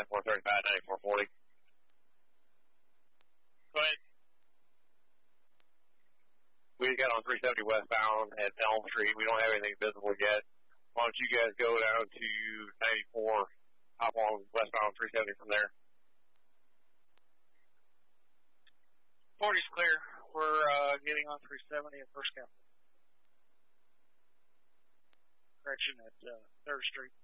9435, 9440. Go ahead. We got on 370 westbound at Elm Street. We don't have anything visible yet. Why don't you guys go down to 94, hop on westbound 370 from there? 40's clear. We're getting on 370 at First Capital. Correction at 3rd Street.